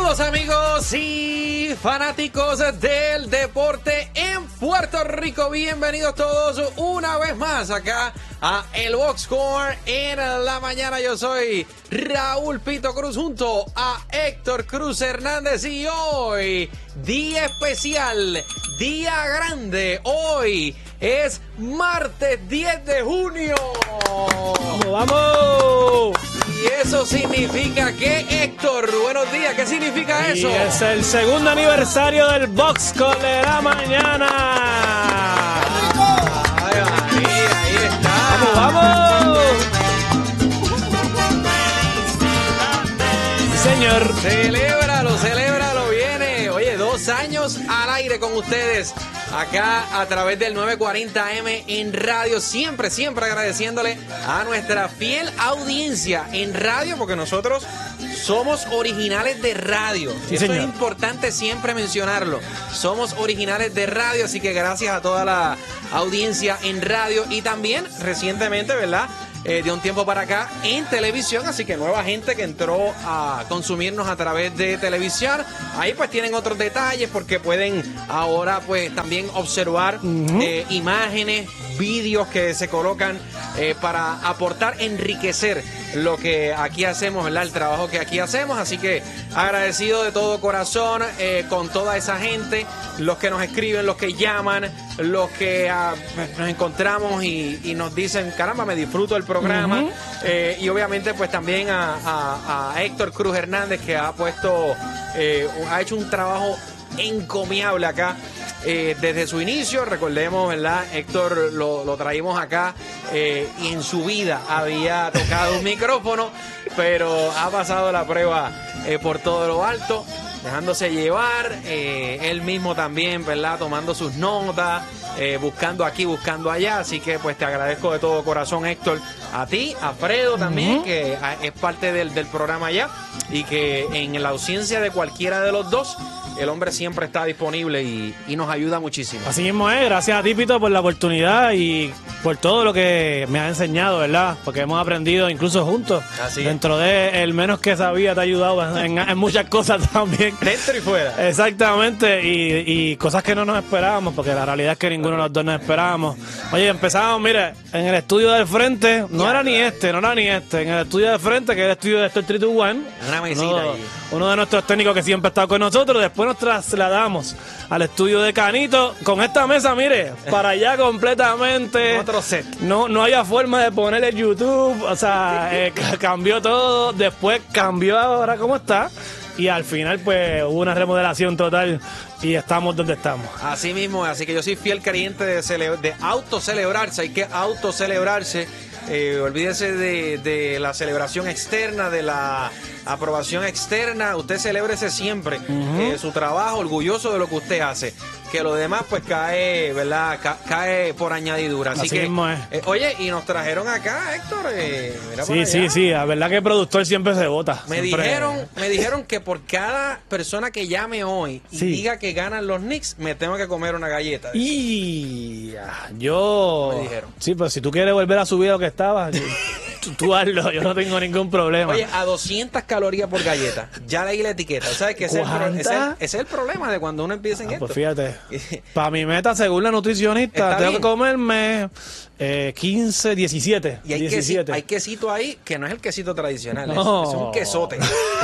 Saludos amigos y fanáticos del deporte en Puerto Rico. Bienvenidos todos una vez más acá a El Box Score en la mañana. Yo soy Raúl Pito Cruz junto a Héctor Cruz Hernández y hoy día especial, día grande. Hoy es martes 10 de junio. ¡Vamos! Y eso significa que, Héctor, buenos días, ¿qué significa eso? Y es el segundo aniversario del Box Score de la mañana. Ay, ahí está. ¡Vamos! Sí, señor. Celébralo, viene. Oye, 2 años al aire con ustedes. Acá a través del 940M en radio, siempre agradeciéndole a nuestra fiel audiencia en radio, porque nosotros somos originales de radio. Sí, Eso señor. es importante siempre mencionarlo. Somos originales de radio, así que gracias a toda la audiencia en radio y también recientemente, ¿verdad? De un tiempo para acá en televisión, así que nueva gente que entró a consumirnos a través de televisión. Ahí pues tienen otros detalles porque pueden ahora pues también observar imágenes, vídeos que se colocan para aportar, enriquecer lo que aquí hacemos, ¿verdad? El trabajo que aquí hacemos, así que agradecido de todo corazón con toda esa gente, los que nos escriben, los que llaman, los que nos encontramos y nos dicen, caramba, me disfruto el programa. Y obviamente pues también a Héctor Cruz Hernández, que ha hecho un trabajo encomiable acá desde su inicio. Recordemos, ¿verdad? Héctor lo traímos acá y en su vida había tocado un micrófono, pero ha pasado la prueba por todo lo alto, dejándose llevar, él mismo también, ¿verdad? Tomando sus notas, buscando aquí, buscando allá. Así que pues te agradezco de todo corazón, Héctor, a ti, a Fredo también, que es parte del programa ya, y que en la ausencia de cualquiera de los dos, el hombre siempre está disponible y nos ayuda muchísimo. Así mismo es, gracias a ti, Pito, por la oportunidad y por todo lo que me ha enseñado, ¿verdad? Porque hemos aprendido incluso juntos. Así es. Dentro de el menos que sabía te ha ayudado en muchas cosas también. Dentro y fuera. Exactamente, y cosas que no nos esperábamos, porque la realidad es que ninguno de los dos nos esperábamos. Oye, empezamos, mire, en el estudio del frente, no era ni este, en el estudio del frente, que es el estudio de Héctor 321. Una mesita ahí. Uno de nuestros técnicos que siempre ha estado con nosotros. Después nos trasladamos al estudio de Canito con esta mesa, mire, para allá completamente. Otro set. No había forma de ponerle YouTube, o sea, cambió todo. Después cambió ahora cómo está. Y al final, pues, hubo una remodelación total y estamos donde estamos. Así mismo, así que yo soy fiel creyente de autocelebrarse. Hay que autocelebrarse. Olvídese de la celebración externa, de la aprobación externa. Usted celébrese siempre su trabajo, orgulloso de lo que usted hace. Que lo demás pues cae, ¿verdad? Cae por añadidura. Así que, mismo es. Oye, y nos trajeron acá, Héctor. Mira por allá. Sí, la verdad que el productor siempre se vota. Me dijeron que por cada persona que llame hoy y diga que ganan los Knicks, me tengo que comer una galleta. Y yo... Me dijeron. Sí, pues si tú quieres volver a subir a lo que estaba, tú hazlo, yo no tengo ningún problema. Oye, a 200 calorías por galleta. Ya leí la etiqueta. ¿Sabes qué? Ese es el problema de cuando uno empieza en esto. Pues fíjate, para mi meta, según la nutricionista, tengo que comerme 15, 17. Y hay 17. Hay quesito ahí que no es el quesito tradicional. No. Es un quesote.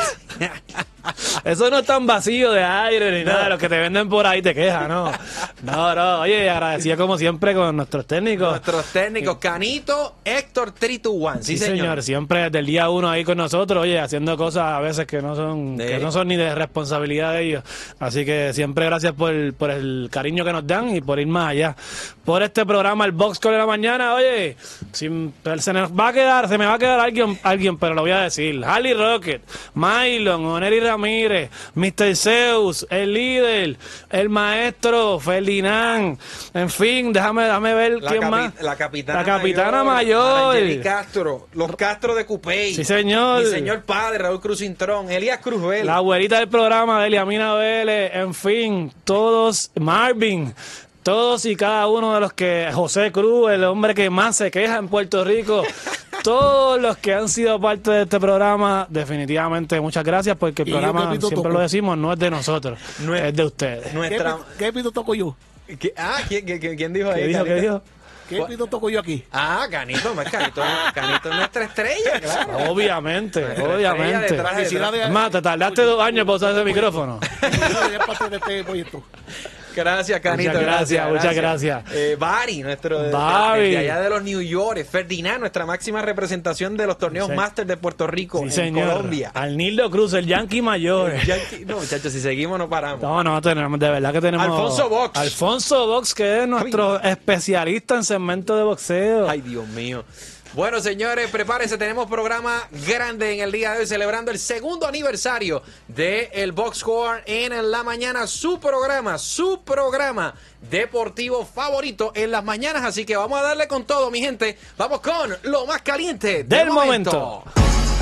Eso no es tan vacío de aire ni nada. Los que te venden por ahí te quejan, ¿no? No. Oye, agradecido como siempre con nuestros técnicos. Canito, Héctor 321. Sí, señor. Siempre desde el día 1 ahí con nosotros. Oye, haciendo cosas a veces que no son ni de responsabilidad de ellos. Así que siempre gracias por el cariño que nos dan y por ir más allá. Por este programa, el Box Score de la mañana. Oye, se me va a quedar alguien, pero lo voy a decir. Harley Rocket, Mylon, Oneri Ramírez, Mr. Zeus, el líder, el maestro, Ferdinand, en fin, déjame ver quién más. La capitana mayor. Angeli Castro, los Castro de Cupey. Sí, señor. Mi señor padre, Raúl Cruz Cintrón, Elías Cruz Vélez. La abuelita del programa, Eliamina Vélez, en fin, todos, Marvin. Todos y cada uno de los que José Cruz, el hombre que más se queja en Puerto Rico, todos los que han sido parte de este programa, definitivamente muchas gracias, porque el programa, siempre lo decimos, no es de nosotros, es de ustedes. ¿Qué pito toco yo? ¿Quién dijo ahí? ¿Qué dijo? ¿Qué pito toco yo aquí? Canito es nuestra estrella, claro. Obviamente. Felicidades. Más, te tardaste 2 años para usar ese micrófono. Parte de este proyecto. Gracias, Canito. Muchas gracias. Bari, nuestro de allá de los New York. Ferdinand, nuestra máxima representación de los torneos Master de Puerto Rico en Colombia. Arnildo Cruz, el Yankee mayor. No, muchachos, si seguimos no paramos. No, tenemos, de verdad que tenemos. Alfonso Box, que es nuestro especialista en segmento de boxeo. Ay, Dios mío. Bueno, señores, prepárense, tenemos programa grande en el día de hoy, celebrando el 2º aniversario de el Box Squad en la mañana, su programa deportivo favorito en las mañanas, así que vamos a darle con todo, mi gente. Vamos con lo más caliente del momento.